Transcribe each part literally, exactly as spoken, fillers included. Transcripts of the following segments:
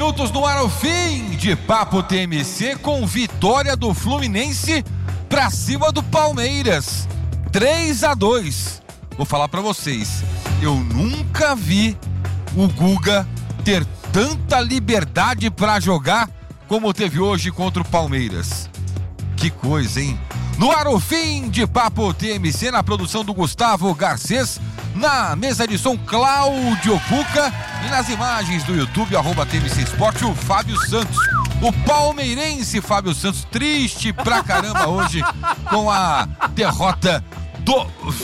minutos no ar, o fim de Papo T M C com vitória do Fluminense pra cima do Palmeiras. três a dois. Vou falar pra vocês, eu nunca vi o Guga ter tanta liberdade pra jogar como teve hoje contra o Palmeiras. Que coisa, hein? No ar, o fim de Papo T M C, na produção do Gustavo Garcês, na mesa de som Cláudio Puca e nas imagens do YouTube, arroba T M C Esporte, o Fábio Santos. O palmeirense Fábio Santos, triste pra caramba hoje com a derrota do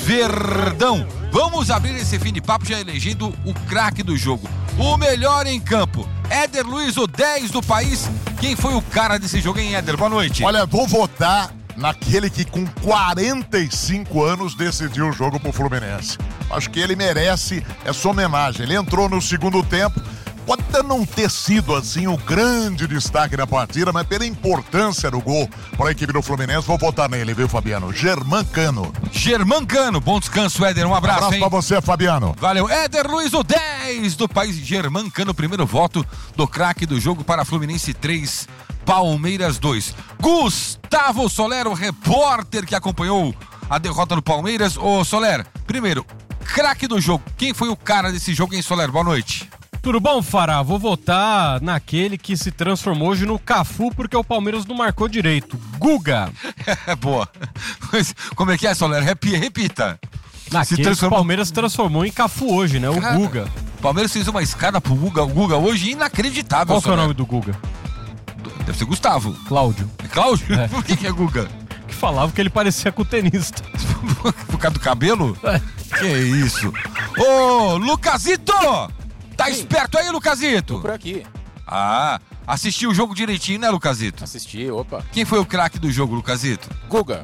Verdão. Vamos abrir esse fim de papo já elegendo o craque do jogo, o melhor em campo. Éder Luiz, o dez do país. Quem foi o cara desse jogo, hein, Éder? Boa noite. Olha, vou votar naquele que com quarenta e cinco anos decidiu o jogo pro Fluminense. Acho que ele merece essa homenagem. Ele entrou no segundo tempo, pode até não ter sido assim o grande destaque da partida, mas pela importância do gol para a equipe do Fluminense, vou votar nele, viu, Fabiano? Germancano. Germancano, bom descanso, Éder, um abraço, um abraço hein? pra você, Fabiano. Valeu, Éder Luiz, o dez do país. Germancano, primeiro voto do craque do jogo para Fluminense três, Palmeiras dois. Gustavo Soler, o repórter que acompanhou a derrota do Palmeiras. Ô, Soler, primeiro, craque do jogo, quem foi o cara desse jogo, hein, Soler? Boa noite. Tudo bom, Fará? Vou votar naquele que se transformou hoje no Cafu porque o Palmeiras não marcou direito. Guga. É boa. Mas como é que é, Soler? Repita. Naquele transformou... o Palmeiras se transformou em Cafu hoje, né? O Cara, Guga. O Palmeiras fez uma escada pro Guga, o Guga hoje inacreditável. Qual que é o nome do Guga? Deve ser Gustavo. Cláudio. É Cláudio? É. Por que que é Guga? Que falava que ele parecia com o tenista. Por causa do cabelo? É. Que isso. Ô, Lucasito! Tá Sim. esperto aí, Lucasito? Tô por aqui. Ah, assistiu o jogo direitinho, né, Lucasito? Assisti, opa. Quem foi o craque do jogo, Lucasito? Guga.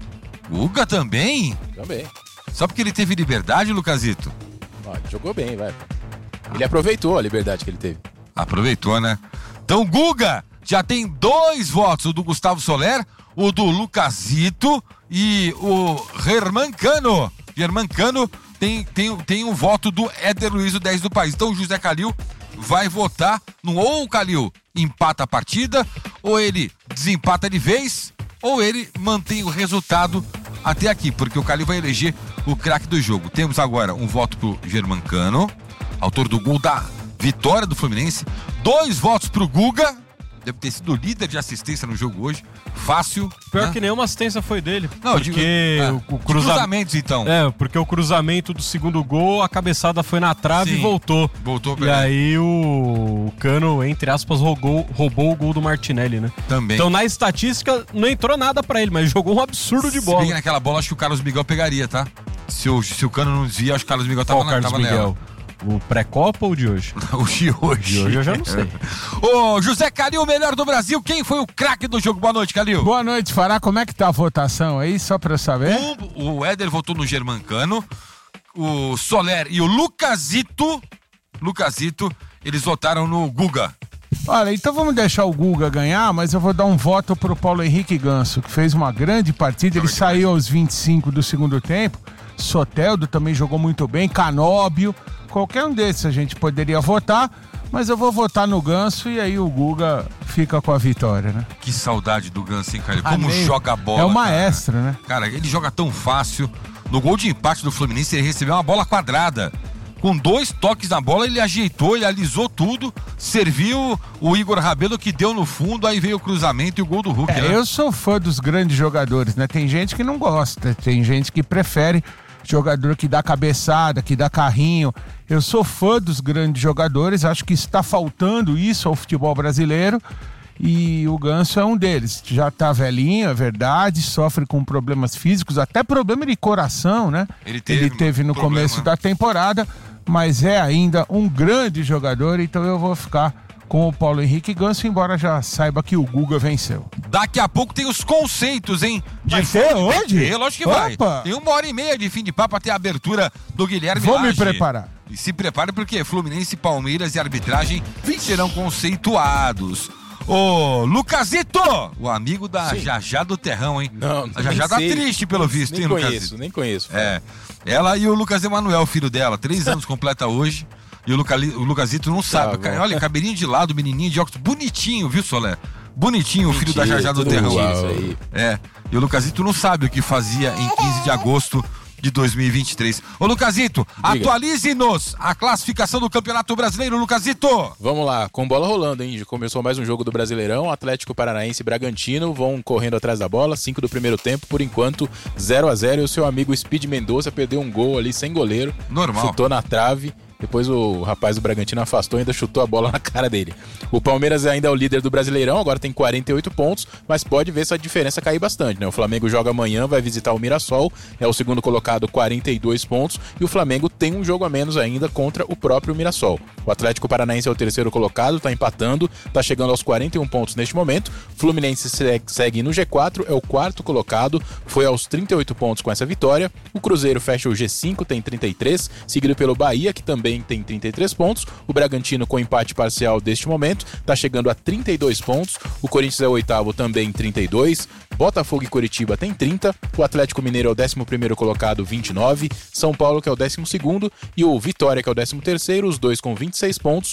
Guga também? Também. Só porque ele teve liberdade, Lucasito? Ah, ele jogou bem, vai. Ele aproveitou a liberdade que ele teve. Aproveitou, né? Então, Guga já tem dois votos, o do Gustavo Soler, o do Lucasito e o Germancano. Germancano tem, tem, tem um voto do Éder Luiz, o dez do país. Então o José Calil vai votar no ou o Calil empata a partida, ou ele desempata de vez, ou ele mantém o resultado até aqui, porque o Calil vai eleger o craque do jogo. Temos agora um voto pro Germancano, autor do gol da vitória do Fluminense. Dois votos pro Guga, deve ter sido líder de assistência no jogo hoje. Fácil. Pior né? que nenhuma assistência foi dele. Não, porque digo, é, o, o cruza... cruzamentos, então. É, porque o cruzamento do segundo gol, a cabeçada foi na trave. Sim, e voltou. Voltou pra E ele. aí o... o Cano, entre aspas, roubou, roubou o gol do Martinelli, né? Também. Então na estatística não entrou nada pra ele, mas jogou um absurdo de bola. Se bem naquela bola, acho que o Carlos Miguel pegaria, tá? Se o, se o Cano não desvia, acho que o Carlos Miguel tava, Qual na, Carlos tava Miguel? nela. O pré-copa ou o de hoje? O de hoje. De hoje eu já não sei. Ô, José Calil, o melhor do Brasil. Quem foi o craque do jogo? Boa noite, Calil. Boa noite, Fará. Como é que tá a votação aí, só pra eu saber? O, o Éder votou no Germancano, o Soler e o Lucasito, Lucasito, eles votaram no Guga. Olha, então vamos deixar o Guga ganhar, mas eu vou dar um voto pro Paulo Henrique Ganso, que fez uma grande partida. Ele saiu aos vinte e cinco do segundo tempo. Soteldo também jogou muito bem, Canóbio. Qualquer um desses a gente poderia votar, mas eu vou votar no Ganso e aí o Guga fica com a vitória, né? Que saudade do Ganso, hein, cara? Ah, Como nem... joga a bola. É o maestro, cara. né? Cara, ele joga tão fácil. No gol de empate do Fluminense, ele recebeu uma bola quadrada. Com dois toques na bola, ele ajeitou, ele alisou tudo, serviu o Igor Rabelo que deu no fundo, aí veio o cruzamento e o gol do Hulk. É, né? Eu sou fã dos grandes jogadores, né? Tem gente que não gosta, tem gente que prefere jogador que dá cabeçada, que dá carrinho. Eu sou fã dos grandes jogadores, acho que está faltando isso ao futebol brasileiro e o Ganso é um deles. Já tá velhinho, é verdade, sofre com problemas físicos, até problema de coração, né? Ele teve, Ele teve no problema. começo da temporada, mas é ainda um grande jogador, então eu vou ficar com o Paulo Henrique Ganso, embora já saiba que o Guga venceu. Daqui a pouco tem os conceitos, hein? De Vai ser hoje? É, lógico que Opa! vai. Tem uma hora e meia de fim de papo até a abertura do Guilherme Vou Lage. me preparar. E se prepare porque Fluminense, Palmeiras e arbitragem serão conceituados. Ô, Lucasito, o amigo da Sim. Jajá do Terrão, hein? Não, A Jajá tá sei. triste pelo visto, nem hein, conheço, Lucasito? Nem conheço, É. Ela e o Lucas Emanuel, filho dela, três anos completa hoje. E o, Luca, o Lucasito não sabe. Tá, Olha, cabelinho de lado, menininho de óculos, bonitinho, viu, Solé? Bonitinho, o filho Mentira, da Jajá do tudo Terrão. igual. Isso aí. É, e o Lucasito não sabe o que fazia em quinze de agosto de dois mil e vinte e três. Ô, Lucasito, atualize-nos a classificação do Campeonato Brasileiro, Lucasito! Vamos lá, com bola rolando, hein? Já começou mais um jogo do Brasileirão. Atlético Paranaense e Bragantino vão correndo atrás da bola. cinco do primeiro tempo, por enquanto, zero a zero. E o seu amigo Speed Mendonça perdeu um gol ali sem goleiro. Normal. Chutou na trave. Depois o rapaz do Bragantino afastou e ainda chutou a bola na cara dele. O Palmeiras ainda é o líder do Brasileirão, agora tem quarenta e oito pontos, mas pode ver essa diferença cair bastante, né? O Flamengo joga amanhã, vai visitar o Mirassol, é o segundo colocado, quarenta e dois pontos, e o Flamengo tem um jogo a menos ainda contra o próprio Mirassol. O Atlético Paranaense é o terceiro colocado, tá empatando, tá chegando aos quarenta e um pontos neste momento. Fluminense segue no G quatro, é o quarto colocado, foi aos trinta e oito pontos com essa vitória. O Cruzeiro fecha o G cinco, tem trinta e três, seguido pelo Bahia, que também tem trinta e três pontos. O Bragantino, com empate parcial deste momento, está chegando a trinta e dois pontos. O Corinthians é o oitavo, também trinta e dois. Botafogo e Coritiba tem trinta. O Atlético Mineiro é o décimo primeiro colocado, vinte e nove. São Paulo, que é o décimo segundo. E o Vitória, que é o décimo terceiro, os dois com vinte e seis pontos.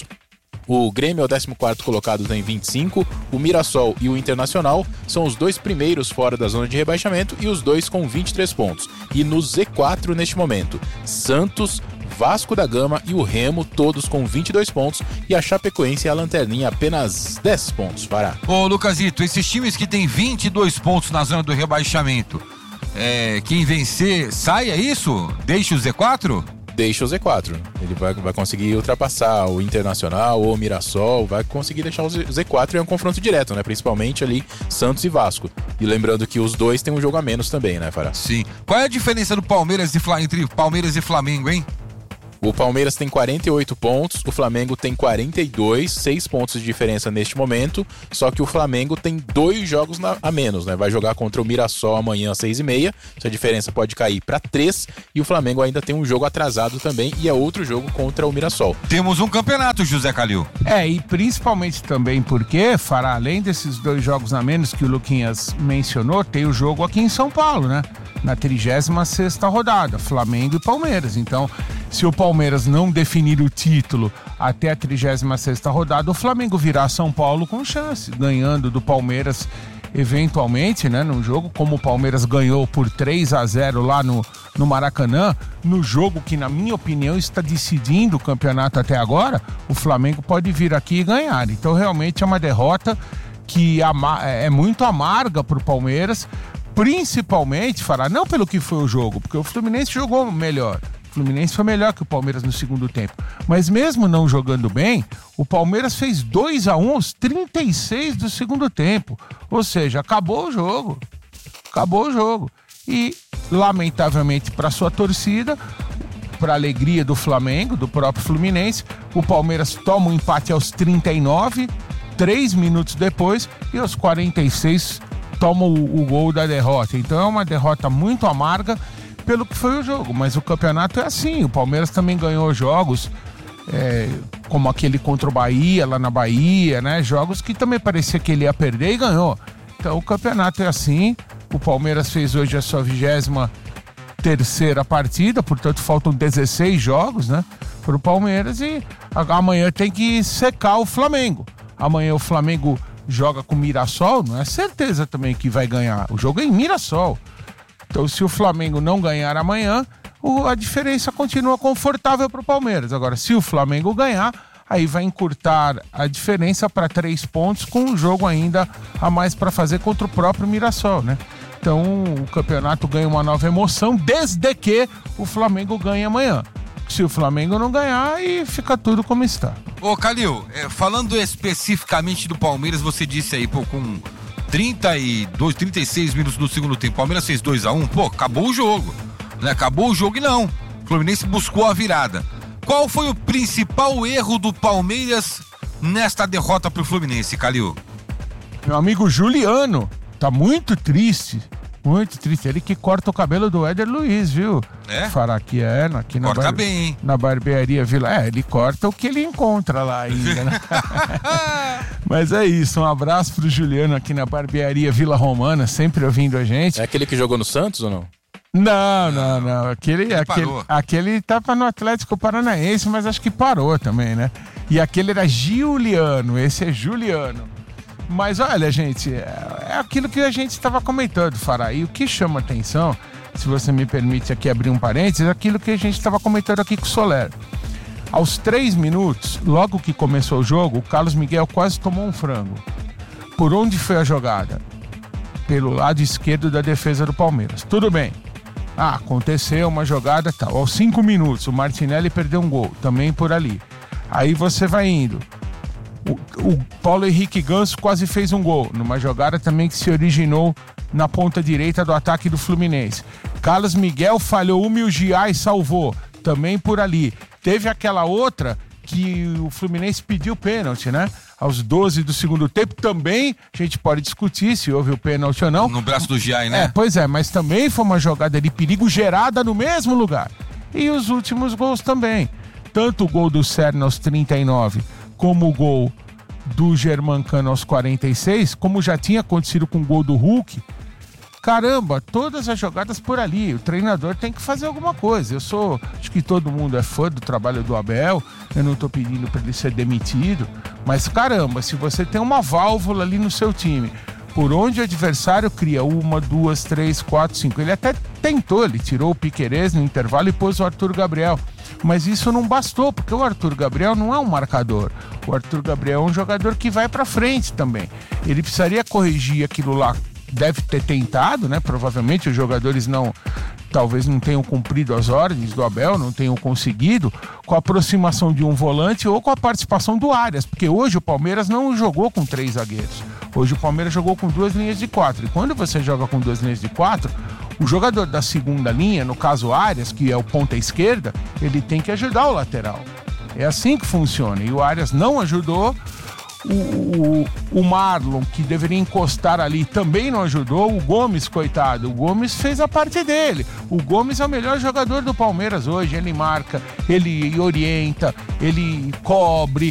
O Grêmio é o décimo quarto colocado, tem vinte e cinco. O Mirassol e o Internacional são os dois primeiros fora da zona de rebaixamento e os dois com vinte e três pontos. E no Z quatro neste momento, Santos, Vasco da Gama e o Remo, todos com vinte e dois pontos. E a Chapecoense e a Lanterninha apenas dez pontos. Para. Ô, Lucasito, esses times que tem vinte e dois pontos na zona do rebaixamento, é, quem vencer sai, é isso? Deixa o Z quatro? Deixa o Z quatro. Ele vai, vai conseguir ultrapassar o Internacional ou o Mirassol, vai conseguir deixar o Z quatro e é um confronto direto, né? Principalmente ali Santos e Vasco. E lembrando que os dois têm um jogo a menos também, né, Fará? Sim. Qual é a diferença do Palmeiras e Fla... entre Palmeiras e Flamengo, hein? O Palmeiras tem quarenta e oito pontos, o Flamengo tem quarenta e dois, seis pontos de diferença neste momento, só que o Flamengo tem dois jogos na, a menos, né? Vai jogar contra o Mirassol amanhã às seis e meia, essa diferença pode cair para três, e o Flamengo ainda tem um jogo atrasado também, e é outro jogo contra o Mirassol. Temos um campeonato, José Calil. É, e principalmente também porque, Fará, além desses dois jogos a menos que o Luquinhas mencionou, tem o jogo aqui em São Paulo, né? Na trigésima sexta rodada, Flamengo e Palmeiras. Então, se o Palmeiras não definir o título até a trigésima sexta rodada, o Flamengo virá São Paulo com chance, ganhando do Palmeiras eventualmente, né, num jogo como o Palmeiras ganhou por três a zero lá no, no Maracanã, no jogo que, na minha opinião, está decidindo o campeonato até agora, o Flamengo pode vir aqui e ganhar. Então, realmente é uma derrota que é muito amarga para o Palmeiras, principalmente, Fará, não pelo que foi o jogo, porque o Fluminense jogou melhor. O Fluminense foi melhor que o Palmeiras no segundo tempo. Mas mesmo não jogando bem, o Palmeiras fez dois a um aos trinta e seis do segundo tempo. Ou seja, acabou o jogo. Acabou o jogo. E, lamentavelmente, para sua torcida, para a alegria do Flamengo, do próprio Fluminense, o Palmeiras toma um empate aos trinta e nove, três minutos depois, e aos quarenta e seis toma o, o gol da derrota. Então é uma derrota muito amarga pelo que foi o jogo, mas o campeonato é assim. O Palmeiras também ganhou jogos é, como aquele contra o Bahia, lá na Bahia, né? Jogos que também parecia que ele ia perder e ganhou. Então o campeonato é assim. O Palmeiras fez hoje a sua vigésima terceira partida, portanto faltam dezesseis jogos, né, para o Palmeiras, e amanhã tem que secar o Flamengo. Amanhã o Flamengo joga com o Mirassol, não é certeza também que vai ganhar. O jogo é em Mirassol. Então, se o Flamengo não ganhar amanhã, o, a diferença continua confortável para o Palmeiras. Agora, se o Flamengo ganhar, aí vai encurtar a diferença para três pontos, com um jogo ainda a mais para fazer contra o próprio Mirassol, né? Então, o campeonato ganha uma nova emoção, desde que o Flamengo ganhe amanhã. Se o Flamengo não ganhar, aí fica tudo como está. Ô, Calil, é, falando especificamente do Palmeiras, você disse aí, pô, com trinta e dois, trinta e seis minutos do segundo tempo, o Palmeiras fez dois a um, pô, acabou o jogo, né? Acabou o jogo e não. O Fluminense buscou a virada. Qual foi o principal erro do Palmeiras nesta derrota pro Fluminense, Calil? Meu amigo Juliano tá muito triste, muito triste. Ele que corta o cabelo do Éder Luiz, viu? É? Fará aqui, é, aqui na, corta bar... bem, hein? Na barbearia Vila. É, ele corta o que ele encontra lá ainda, né? Mas é isso, um abraço pro Juliano aqui na barbearia Vila Romana, sempre ouvindo a gente. É aquele que jogou no Santos ou não? Não, não, não. Aquele, aquele, parou. aquele tava no Atlético Paranaense, mas acho que parou também, né? E aquele era Giuliano, esse é Juliano. Mas olha, gente, é, é aquilo que a gente estava comentando, Fará. E o que chama atenção, se você me permite aqui abrir um parênteses, é aquilo que a gente estava comentando aqui com o Soler. Aos três minutos, logo que começou o jogo, o Carlos Miguel quase tomou um frango. Por onde foi a jogada? Pelo lado esquerdo da defesa do Palmeiras. Tudo bem. Ah, aconteceu uma jogada tal. Aos cinco minutos, o Martinelli perdeu um gol, também por ali. Aí você vai indo. O, o Paulo Henrique Ganso quase fez um gol, numa jogada também que se originou na ponta direita do ataque do Fluminense. Carlos Miguel falhou uma e o Giai salvou, também por ali. Teve aquela outra que o Fluminense pediu pênalti, né? Aos doze do segundo tempo, também a gente pode discutir se houve o pênalti ou não. No braço do Giai, né? É, pois é, mas também foi uma jogada de perigo gerada no mesmo lugar. E os últimos gols também. Tanto o gol do Serna aos trinta e nove, como o gol do Germancano aos quarenta e seis, como já tinha acontecido com o gol do Hulk. Caramba, todas as jogadas por ali. O treinador tem que fazer alguma coisa. Eu sou, acho que todo mundo é fã do trabalho do Abel. Eu não tô pedindo para ele ser demitido. Mas caramba, se você tem uma válvula ali no seu time, por onde o adversário cria uma, duas, três, quatro, cinco. Ele até tentou, ele tirou o Piquerez no intervalo e pôs o Arthur Gabriel. Mas isso não bastou, porque o Arthur Gabriel não é um marcador. O Arthur Gabriel é um jogador que vai para frente também. Ele precisaria corrigir aquilo lá. Deve ter tentado, né? Provavelmente os jogadores não, talvez não tenham cumprido as ordens do Abel, não tenham conseguido, com a aproximação de um volante ou com a participação do Arias, porque hoje o Palmeiras não jogou com três zagueiros. Hoje o Palmeiras jogou com duas linhas de quatro. E quando você joga com duas linhas de quatro, o jogador da segunda linha, no caso Arias, que é o ponta esquerda, ele tem que ajudar o lateral. É assim que funciona. E o Arias não ajudou. O, o, o Marlon, que deveria encostar ali, também não ajudou. O Gomes, coitado, o Gomes fez a parte dele. O Gomes é o melhor jogador do Palmeiras hoje. Ele marca, ele orienta, ele cobre,